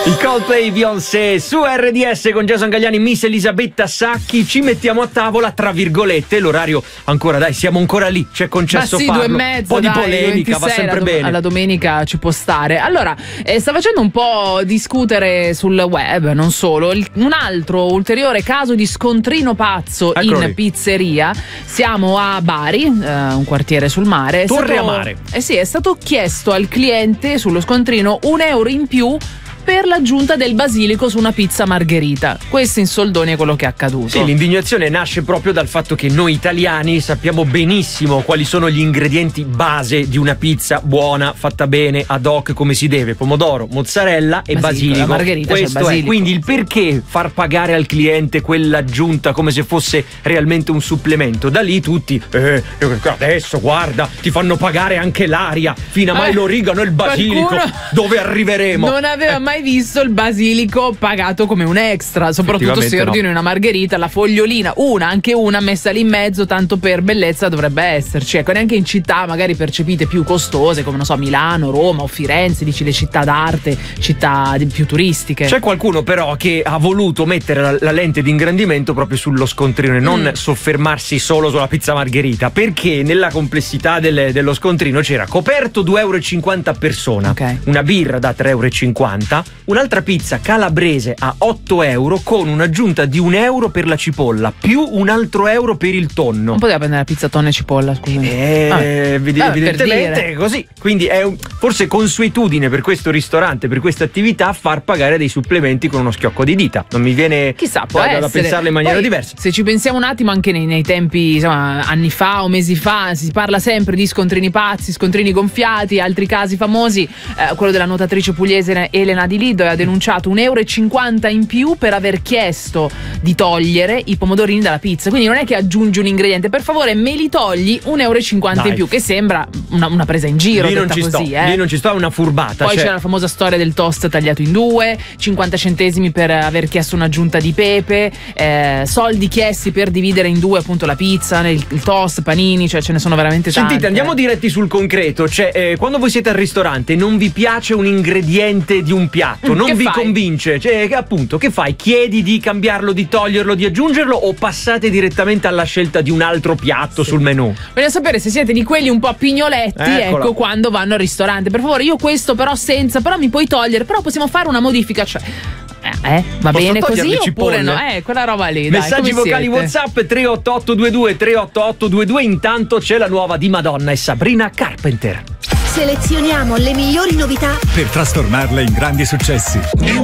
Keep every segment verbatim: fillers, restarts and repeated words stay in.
I Coldplay, Beyoncé su R D S con Jason Gagliani, Miss Elisabetta Sacchi. Ci mettiamo a tavola, tra virgolette. L'orario ancora, dai, siamo ancora lì. C'è concesso Ma sì, farlo. due e mezzo, un po' di dai, polemica, va sempre alla, bene. Alla domenica ci può stare. Allora, eh, sta facendo un po' discutere sul web, non solo, il, un altro ulteriore caso di scontrino pazzo Eccolo in lì. pizzeria. Siamo a Bari, eh, un quartiere sul mare. È Torre stato- a mare. Eh sì, è stato chiesto al cliente sullo scontrino un euro in più per l'aggiunta del basilico su una pizza margherita. Questo in soldoni è quello che è accaduto. Sì, l'indignazione nasce proprio dal fatto che noi italiani sappiamo benissimo quali sono gli ingredienti base di una pizza buona, fatta bene, ad hoc, come si deve: pomodoro, mozzarella e Basilico, basilico. la margherita c'è il Questo è. basilico. Quindi il perché far pagare al cliente quell'aggiunta come se fosse realmente un supplemento? Da lì tutti eh, adesso guarda, ti fanno pagare anche l'aria, fino a mai Eh, l'origano e il basilico. qualcuno Dove arriveremo? Non aveva Eh, mai visto il basilico pagato come un extra, soprattutto se Effettivamente ordini no. una margherita, la fogliolina, una, anche una messa lì in mezzo, tanto per bellezza dovrebbe esserci. Ecco, neanche in città magari percepite più costose, come non so, Milano, Roma o Firenze, dici le città d'arte, città di- più turistiche. C'è qualcuno però che ha voluto mettere la, la lente di ingrandimento proprio sullo scontrino e non Mm. soffermarsi solo sulla pizza margherita, perché nella complessità del- dello scontrino c'era coperto due euro e cinquanta a persona, Ok. una birra da tre euro e cinquanta, un'altra pizza calabrese a otto euro con un'aggiunta di un euro per la cipolla più un altro euro per il tonno. Non poteva prendere la pizza tonno e cipolla, scusami. Eh, Vabbè. evi- Vabbè, per evidentemente dire. è così. Quindi è un- forse consuetudine per questo ristorante, per questa attività, far pagare dei supplementi con uno schiocco di dita. Non mi viene Chissà, può da, da essere. pensarla in maniera Poi, diversa. Se ci pensiamo un attimo, anche nei, nei tempi, insomma, anni fa o mesi fa, si parla sempre di scontrini pazzi, scontrini gonfiati. Altri casi famosi, eh, quello della nuotatrice pugliese Elena Di Lido, ha denunciato un euro e cinquanta in più per aver chiesto di togliere i pomodorini dalla pizza. Quindi non è che aggiungi un ingrediente, per favore me li togli, un euro e cinquanta Dai. in più, che sembra una, una presa in giro, Lì non detta ci così, sto, eh. lì non ci sto, è una furbata. Poi cioè- c'è la famosa storia del toast tagliato in due, cinquanta centesimi per aver chiesto un'aggiunta di pepe, eh, soldi chiesti per dividere in due appunto la pizza, il, il toast, panini, cioè ce ne sono veramente tanti. Sentite, andiamo diretti sul concreto. Cioè, eh, quando voi siete al ristorante, non vi piace un ingrediente di un piatto, Mm, non che vi fai? convince. Cioè, che appunto, che fai? Chiedi di cambiarlo, di toglierlo, di aggiungerlo, o passate direttamente alla scelta di un altro piatto sul menù? Voglio sapere se siete di quelli un po' pignoletti, Eccola. ecco, quando vanno al ristorante. Per favore, io questo però senza, però mi puoi togliere, però possiamo fare una modifica, cioè eh, eh, va Posso bene togliere così le oppure cipolle? no? Eh, quella roba lì, dai, Messaggi come vocali siete? WhatsApp tre otto otto due due tre otto otto due due. Intanto c'è la nuova di Madonna e Sabrina Carpenter. Selezioniamo le migliori novità. Per trasformarle in grandi successi.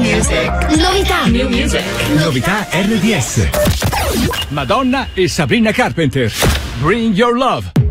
Novità. Novità R D S. Madonna e Sabrina Carpenter. Bring your love.